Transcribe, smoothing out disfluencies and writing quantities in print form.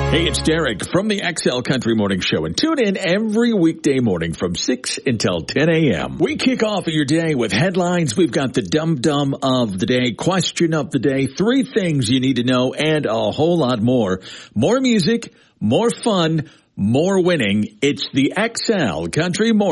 Hey, it's Derek from the XL Country Morning Show, and tune in every weekday morning from 6 until 10 a.m. We kick off your day with headlines. We've got the dum-dum of the day, question of the day, 3 things you need to know, and a whole lot more. More music, more fun, more winning. It's the XL Country Morning